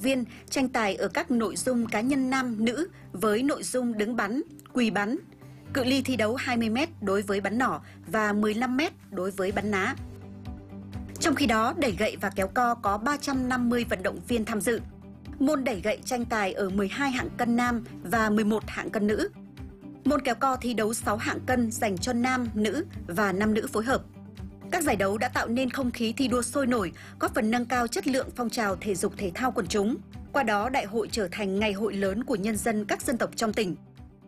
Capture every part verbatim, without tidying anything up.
viên tranh tài ở các nội dung cá nhân nam, nữ với nội dung đứng bắn, quỳ bắn, cự ly thi đấu hai mươi mét đối với bắn nỏ và mười lăm mét đối với bắn ná. Trong khi đó, đẩy gậy và kéo co có ba trăm năm mươi vận động viên tham dự. Môn đẩy gậy tranh tài ở mười hai hạng cân nam và mười một hạng cân nữ. Môn kéo co thi đấu sáu hạng cân dành cho nam, nữ và nam nữ phối hợp. Các giải đấu đã tạo nên không khí thi đua sôi nổi, góp phần nâng cao chất lượng phong trào thể dục thể thao quần chúng. Qua đó, đại hội trở thành ngày hội lớn của nhân dân các dân tộc trong tỉnh.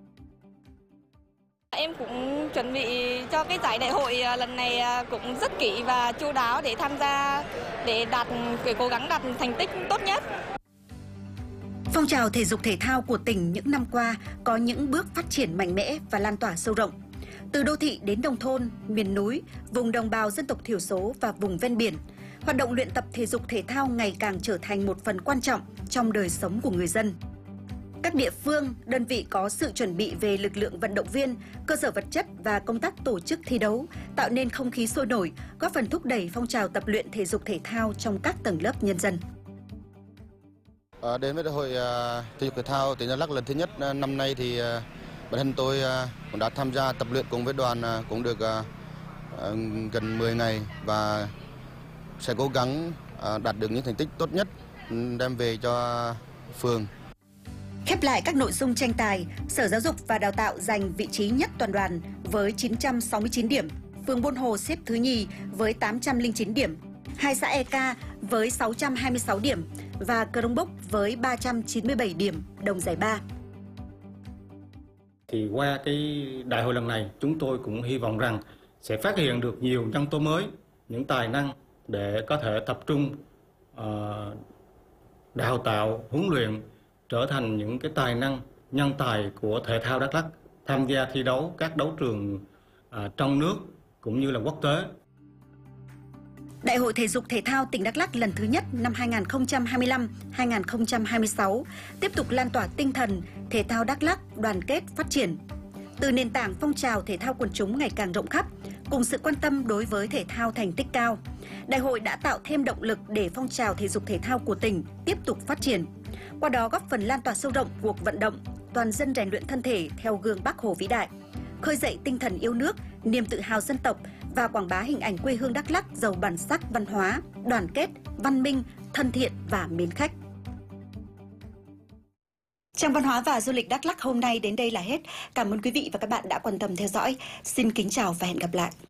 Em cũng chuẩn bị cho cái giải đại hội lần này cũng rất kỹ và chu đáo để tham gia, để đạt, để cố gắng đạt thành tích tốt nhất. Phong trào thể dục thể thao của tỉnh những năm qua có những bước phát triển mạnh mẽ và lan tỏa sâu rộng. Từ đô thị đến nông thôn, miền núi, vùng đồng bào dân tộc thiểu số và vùng ven biển, hoạt động luyện tập thể dục thể thao ngày càng trở thành một phần quan trọng trong đời sống của người dân. Các địa phương, đơn vị có sự chuẩn bị về lực lượng vận động viên, cơ sở vật chất và công tác tổ chức thi đấu, tạo nên không khí sôi nổi, góp phần thúc đẩy phong trào tập luyện thể dục thể thao trong các tầng lớp nhân dân. À, đến với đại hội uh, thể dục thể thao tỉnh Đắk Lắk lần thứ nhất uh, năm nay thì uh, bản thân tôi uh, cũng đã tham gia tập luyện cùng với đoàn uh, cũng được uh, uh, gần mười ngày và sẽ cố gắng uh, đạt được những thành tích tốt nhất đem về cho phường. Khép lại các nội dung tranh tài, Sở Giáo dục và Đào tạo giành vị trí nhất toàn đoàn với chín trăm sáu mươi chín điểm, phường Buôn Hồ xếp thứ nhì với tám trăm lẻ chín điểm, hai xã e ca với sáu trăm hai mươi sáu điểm và Crong Búc với ba trăm chín mươi bảy điểm đồng giải ba. Thì qua cái đại hội lần này, chúng tôi cũng hy vọng rằng sẽ phát hiện được nhiều nhân tố mới, những tài năng để có thể tập trung uh, đào tạo, huấn luyện trở thành những cái tài năng, nhân tài của thể thao Đắk Lắk, tham gia thi đấu các đấu trường uh, trong nước cũng như là quốc tế. Đại hội thể dục thể thao tỉnh Đắk Lắk lần thứ nhất năm hai nghìn không trăm hai mươi lăm đến hai nghìn không trăm hai mươi sáu tiếp tục lan tỏa tinh thần thể thao Đắk Lắk đoàn kết phát triển. Từ nền tảng phong trào thể thao quần chúng ngày càng rộng khắp, cùng sự quan tâm đối với thể thao thành tích cao, đại hội đã tạo thêm động lực để phong trào thể dục thể thao của tỉnh tiếp tục phát triển. Qua đó góp phần lan tỏa sâu rộng cuộc vận động toàn dân rèn luyện thân thể theo gương Bác Hồ vĩ đại, khơi dậy tinh thần yêu nước, niềm tự hào dân tộc và quảng bá hình ảnh quê hương Đắk Lắk giàu bản sắc văn hóa, đoàn kết, văn minh, thân thiện và mến khách. Trang văn hóa và du lịch Đắk Lắk hôm nay đến đây là hết. Cảm ơn quý vị và các bạn đã quan tâm theo dõi. Xin kính chào và hẹn gặp lại.